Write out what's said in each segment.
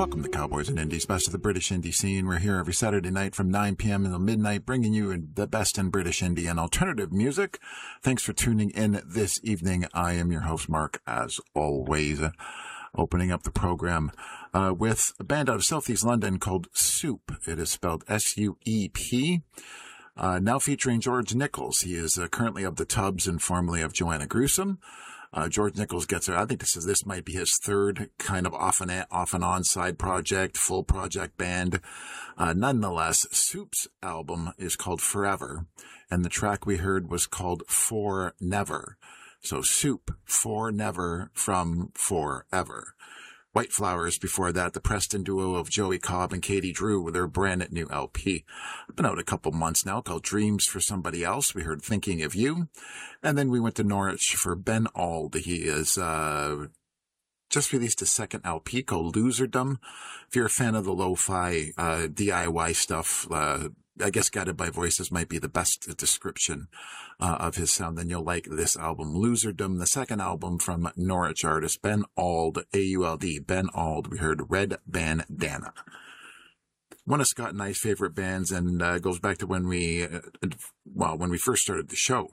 Welcome to Cowboys and Indies, best of the British indie scene. We're here every Saturday night from 9 p.m. until midnight, bringing you the best in British indie and alternative music. Thanks for tuning in this evening. I am your host, Mark, as always, opening up the program with a band out of Southeast London called Suep. It is spelled S-U-E-P. Now featuring George Nichols. He is currently of the Tubs and formerly of Joanna Gruesome. George Nichols gets I think this might be his third kind of off and on side project, full project band. Nonetheless, Suep's album is called Forever, and the track we heard was called For Never. So Suep, For Never from Forever. White Flowers before that, the Preston duo of Joey Cobb and Katie Drew with their brand new LP. Been out a couple months now, called Dreams for Somebody Else. We heard Thinking of You. And then we went to Norwich for Ben Auld. He is just released a second LP called Loserdom. If you're a fan of the lo-fi DIY stuff, I guess Guided by Voices might be the best description of his sound. Then you'll like this album, Loserdom, the second album from Norwich artist Ben Auld, A-U-L-D, Ben Auld. We heard Red Bandana. One of Scott and I's favorite bands, and goes back to when we first started the show,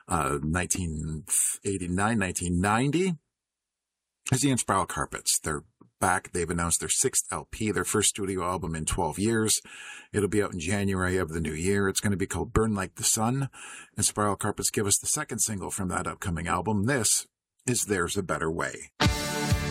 1989, 1990, is the Spiral Carpets. They're back. They've announced their sixth LP, their first studio album in 12 years. It'll be out in January of the new year. It's going to be called Burn Like the Sun. And Spiral Carpets give us the second single from that upcoming album. This is There's a Better Way.